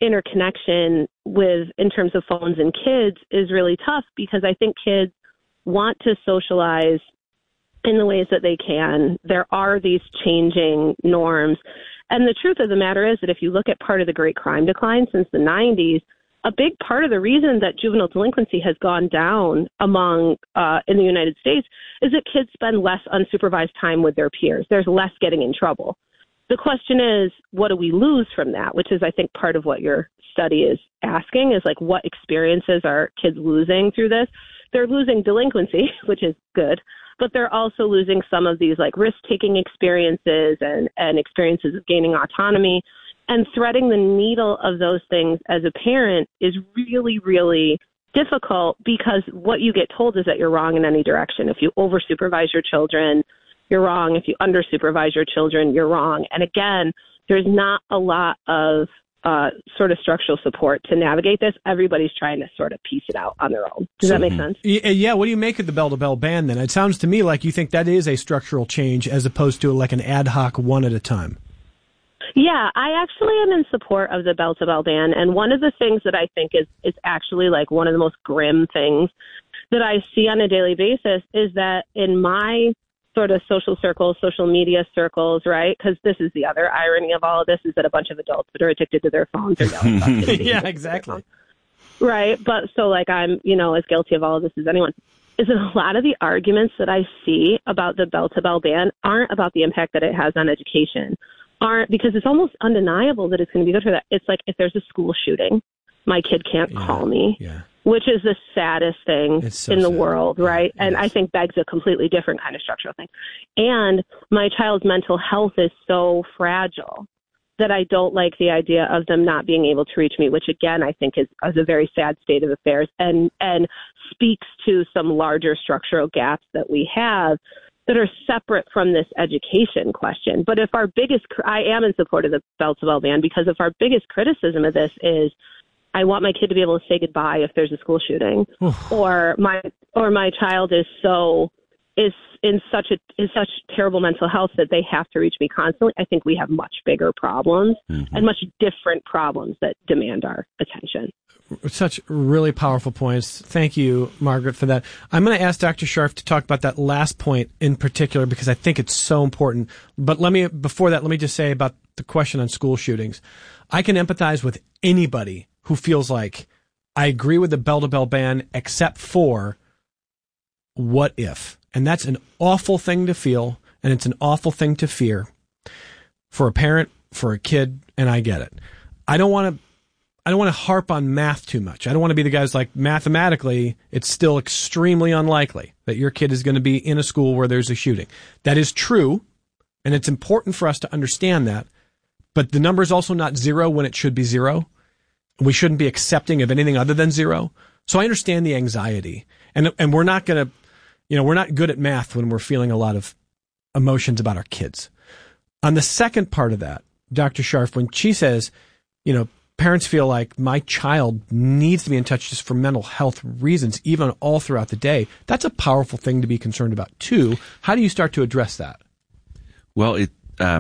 interconnection in terms of phones and kids is really tough, because I think kids want to socialize in the ways that they can. There are these changing norms. And the truth of the matter is that if you look at part of the great crime decline since the 90s, a big part of the reason that juvenile delinquency has gone down in the United States is that kids spend less unsupervised time with their peers. There's less getting in trouble. The question is, what do we lose from that? Which is, I think, part of what your study is asking, is like, what experiences are kids losing through this? They're losing delinquency, which is good, but they're also losing some of these like risk-taking experiences and experiences of gaining autonomy. And threading the needle of those things as a parent is really, really difficult, because what you get told is that you're wrong in any direction. If you oversupervise your children, you're wrong. If you undersupervise your children, you're wrong. And again, there's not a lot of sort of structural support to navigate this. Everybody's trying to sort of piece it out on their own. Does that make sense? Yeah. What do you make of the bell-to-bell ban then? It sounds to me like you think that is a structural change as opposed to like an ad hoc one at a time. Yeah, I actually am in support of the bell-to-bell ban. And one of the things that I think is actually like one of the most grim things that I see on a daily basis is that in my sort of social circles, social media circles, right? Because this is the other irony of all of this, is that a bunch of adults that are addicted to their phones are yelling about kids. Yeah, exactly. Right. But so like I'm, as guilty of all of this as anyone. Is that a lot of the arguments that I see about the bell-to-bell ban aren't about the impact that it has on education. Because it's almost undeniable that it's going to be good for that. It's like if there's a school shooting, my kid can't call me, which is the saddest thing in the world, right? And I think begs a completely different kind of structural thing. And my child's mental health is so fragile that I don't like the idea of them not being able to reach me, which again, I think is a very sad state of affairs and speaks to some larger structural gaps that we have that are separate from this education question. But if I am in support of the bell-to-bell ban, because if our biggest criticism of this is, I want my kid to be able to say goodbye if there's a school shooting, or my child is in such terrible mental health that they have to reach me constantly, I think we have much bigger problems and much different problems that demand our attention. Such really powerful points. Thank you, Margaret, for that. I'm going to ask Dr. Scharf to talk about that last point in particular, because I think it's so important. But before that, let me just say about the question on school shootings. I can empathize with anybody who feels like, I agree with the bell-to-bell ban, except for what if? And that's an awful thing to feel, and it's an awful thing to fear for a parent, for a kid, and I get it. I don't want to harp on math too much. I don't want to be the guys like, mathematically, it's still extremely unlikely that your kid is going to be in a school where there's a shooting. That is true, and it's important for us to understand that. But the number is also not zero when it should be zero. We shouldn't be accepting of anything other than zero. So I understand the anxiety, and we're not going to, we're not good at math when we're feeling a lot of emotions about our kids. On the second part of that, Dr. Scharf, when she says, parents feel like my child needs to be in touch just for mental health reasons, even all throughout the day, that's a powerful thing to be concerned about too. How do you start to address that? Well, it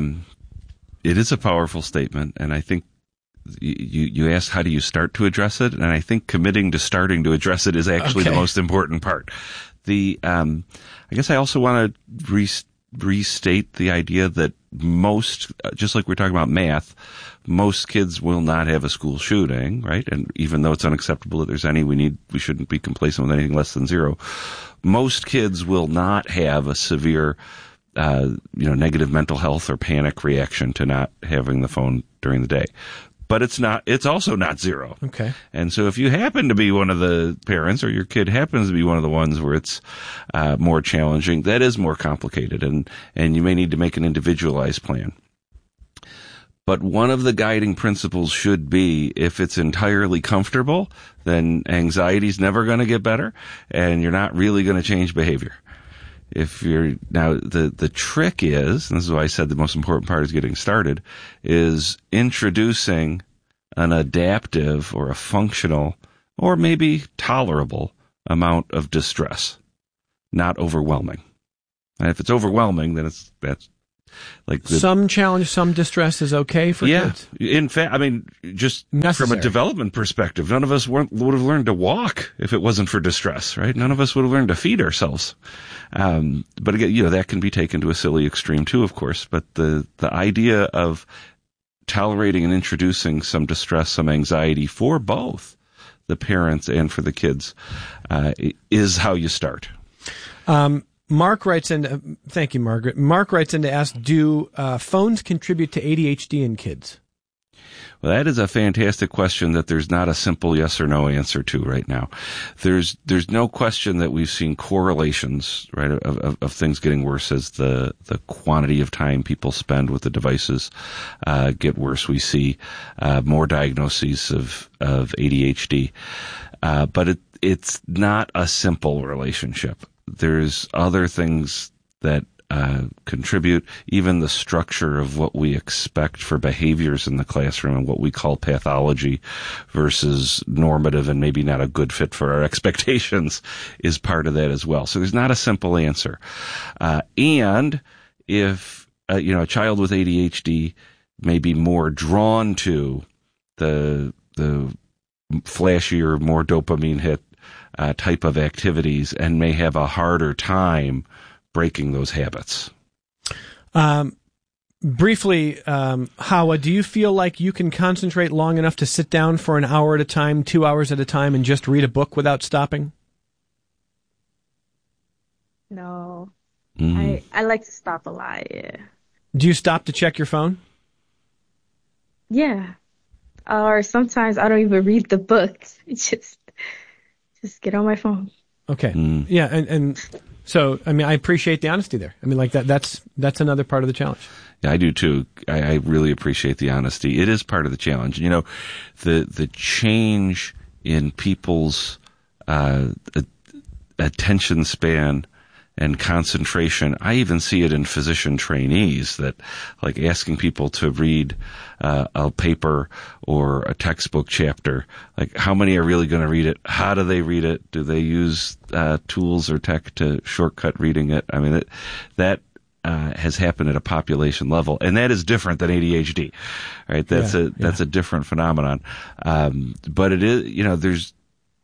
is a powerful statement, and I think you asked how do you start to address it, and I think committing to starting to address it is actually the most important part. I guess I also want to restate the idea that most, just like we're talking about math, most kids will not have a school shooting, right? And even though it's unacceptable that there's any, we shouldn't be complacent with anything less than zero. Most kids will not have a severe, negative mental health or panic reaction to not having the phone during the day. But it's also not zero. Okay. And so if you happen to be one of the parents, or your kid happens to be one of the ones where it's more challenging, that is more complicated, and you may need to make an individualized plan. But one of the guiding principles should be, if it's entirely comfortable, then anxiety's never going to get better, and you're not really going to change behavior. Now the trick is, and this is why I said the most important part is getting started, is introducing an adaptive or a functional or maybe tolerable amount of distress, not overwhelming. And if it's overwhelming, then that's Some challenge, some distress is okay for kids. In fact, I mean, just necessary. From a development perspective, none of us would have learned to walk if it wasn't for distress, right? None of us would have learned to feed ourselves. But again, that can be taken to a silly extreme too, of course. But the idea of tolerating and introducing some distress, some anxiety for both the parents and for the kids is how you start. Mark writes in, thank you, Margaret. Mark writes in to ask, do phones contribute to ADHD in kids? Well, that is a fantastic question that there's not a simple yes or no answer to right now. There's no question that we've seen correlations, right, of things getting worse as the quantity of time people spend with the devices get worse. We see more diagnoses of ADHD, but it's not a simple relationship. There's other things that contribute, even the structure of what we expect for behaviors in the classroom and what we call pathology versus normative and maybe not a good fit for our expectations is part of that as well. So there's not a simple answer. And if, a child with ADHD may be more drawn to the flashier, more dopamine hit type of activities and may have a harder time breaking those habits. Briefly, Hawa, do you feel like you can concentrate long enough to sit down for an hour at a time, 2 hours at a time, and just read a book without stopping? No. I like to stop a lot, yeah. Do you stop to check your phone? Yeah. Or sometimes I don't even read the book. Just get on my phone. Okay. Yeah, and so, I mean, I appreciate the honesty there. I mean, like that's another part of the challenge. Yeah, I do too. I really appreciate the honesty. It is part of the challenge. The change in people's attention span and concentration. I even see it in physician trainees that, like, asking people to read a paper or a textbook chapter. Like, how many are really going to read it? How do they read it? Do they use tools or tech to shortcut reading it? I mean, that has happened at a population level, and that is different than ADHD, right? That's a different phenomenon. But it is, there's.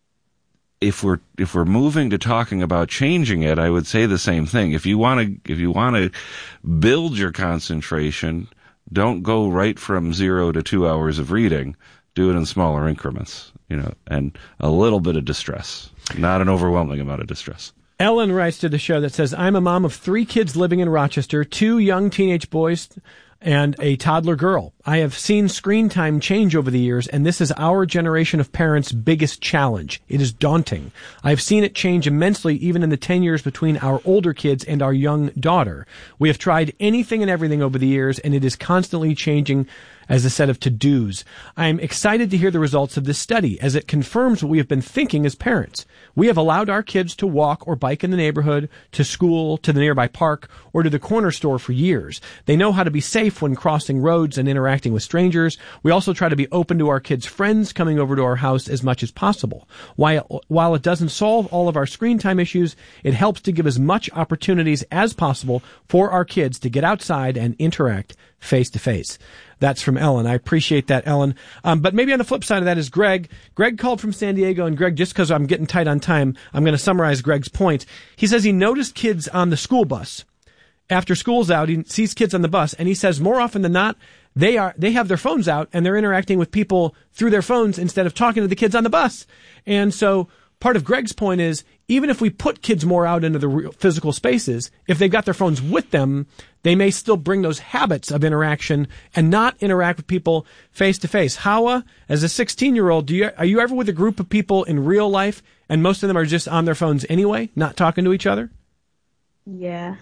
If we're moving to talking about changing it, I would say the same thing. If you want to build your concentration, don't go right from 0 to 2 hours of reading. Do it in smaller increments, and a little bit of distress, not an overwhelming amount of distress. Ellen writes to the show that says, I'm a mom of 3 kids living in Rochester, 2 young teenage boys and a toddler girl. I have seen screen time change over the years, and this is our generation of parents' biggest challenge. It is daunting. I've seen it change immensely even in the 10 years between our older kids and our young daughter. We have tried anything and everything over the years, and it is constantly changing as a set of to-dos. I am excited to hear the results of this study, as it confirms what we have been thinking as parents. We have allowed our kids to walk or bike in the neighborhood, to school, to the nearby park, or to the corner store for years. They know how to be safe when crossing roads and interacting with strangers. We also try to be open to our kids' friends coming over to our house as much as possible. While it doesn't solve all of our screen time issues, it helps to give as much opportunities as possible for our kids to get outside and interact face to face. That's from Ellen. I appreciate that, Ellen. But maybe on the flip side of that is Greg. Greg called from San Diego, and Greg, just because I'm getting tight on time, I'm going to summarize Greg's point. He says he noticed kids on the school bus. After school's out, he sees kids on the bus, and he says more often than not, they have their phones out, and they're interacting with people through their phones instead of talking to the kids on the bus. And so part of Greg's point is, even if we put kids more out into the real physical spaces, if they've got their phones with them, they may still bring those habits of interaction and not interact with people face to face. Hawa, as a 16-year-old, are you ever with a group of people in real life and most of them are just on their phones anyway, not talking to each other? Yeah.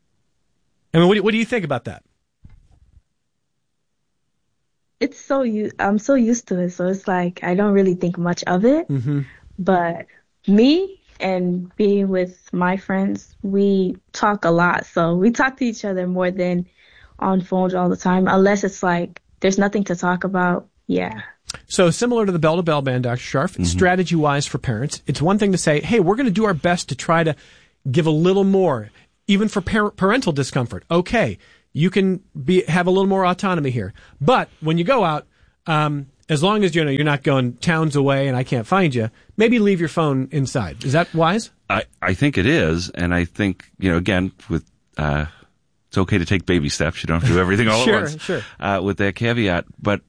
I mean, what do you think about that? I'm so used to it, so it's like I don't really think much of it. Mm-hmm. But me and being with my friends, we talk a lot. So we talk to each other more than on phones all the time, unless it's like there's nothing to talk about. Yeah. So similar to the Bell to Bell Band, Dr. Scharf, strategy-wise for parents, it's one thing to say, hey, we're going to do our best to try to give a little more, even for parental discomfort. Okay, you can have a little more autonomy here. But when you go out, as long as you're not going towns away and I can't find you, maybe leave your phone inside. Is that wise? I think it is, and I think, again, with it's okay to take baby steps. You don't have to do everything all at once. Sure. With that caveat, but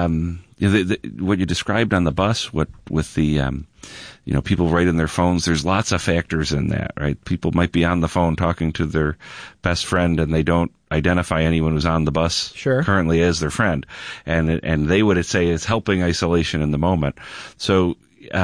what you described on the bus, with the people right in their phones, there's lots of factors in that, right? People might be on the phone talking to their best friend and they don't identify anyone who's on the bus currently as their friend. And they would say it's helping isolation in the moment. So,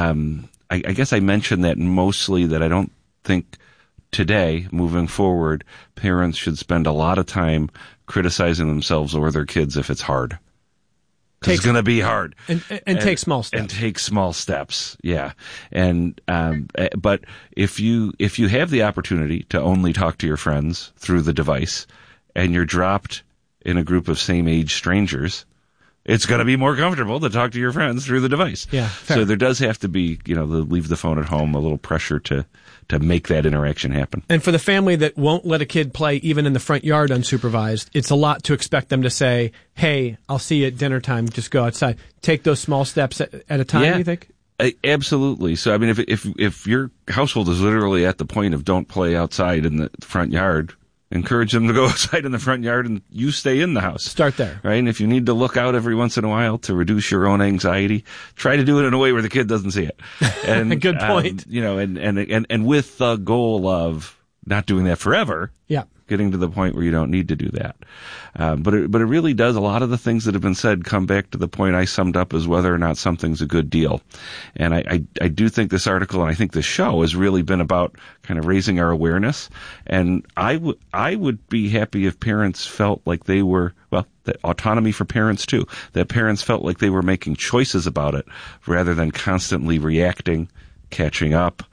I guess I mentioned that mostly that I don't think today, moving forward, parents should spend a lot of time criticizing themselves or their kids if it's hard. It's going to be hard. And take small steps. And take small steps, yeah. And but if you have the opportunity to only talk to your friends through the device, and you're dropped in a group of same-age strangers, it's going to be more comfortable to talk to your friends through the device. Yeah, fair. So there does have to be, leave the phone at home, a little pressure to make that interaction happen. And for the family that won't let a kid play even in the front yard unsupervised, it's a lot to expect them to say, hey, I'll see you at dinner time, just go outside. Take those small steps at a time, you think? Absolutely. So, I mean, if your household is literally at the point of don't play outside in the front yard, encourage them to go outside in the front yard and you stay in the house. Start there. Right? And if you need to look out every once in a while to reduce your own anxiety, try to do it in a way where the kid doesn't see it. And, good point. And with the goal of not doing that forever. Yeah. Getting to the point where you don't need to do that. But it really does, a lot of the things that have been said come back to the point I summed up as whether or not something's a good deal. And I do think this article and I think this show has really been about kind of raising our awareness. And I would be happy if parents felt like they were, that autonomy for parents too, that parents felt like they were making choices about it rather than constantly reacting, catching up,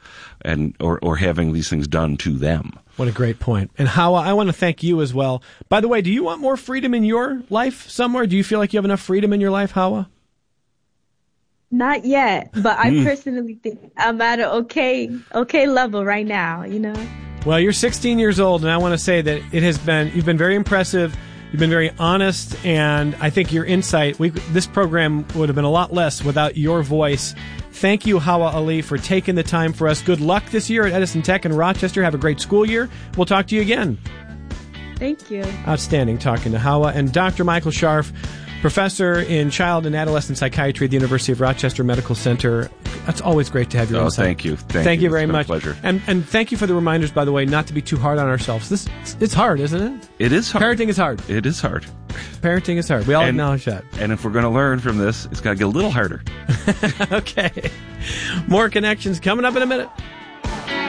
or having these things done to them. What a great point. And Hawa, I want to thank you as well. By the way, do you want more freedom in your life somewhere? Do you feel like you have enough freedom in your life, Hawa? Not yet, but I personally think I'm at an okay level right now, Well, you're 16 years old, and I want to say that you've been very impressive. You've been very honest, and I think your insight, this program would have been a lot less without your voice. Thank you, Hawa Ali, for taking the time for us. Good luck this year at Edison Tech in Rochester. Have a great school year. We'll talk to you again. Thank you. Outstanding talking to Hawa. And Dr. Michael Scharf, professor in child and adolescent psychiatry at the University of Rochester Medical Center. It's always great to have your insight. Thank you. Thank you very much. Pleasure. And thank you for the reminders, by the way, not to be too hard on ourselves. It's hard, isn't it? It is hard. Parenting is hard. It is hard. Parenting is hard. We all acknowledge that. And if we're going to learn from this, it's got to get a little harder. Okay. More Connections coming up in a minute.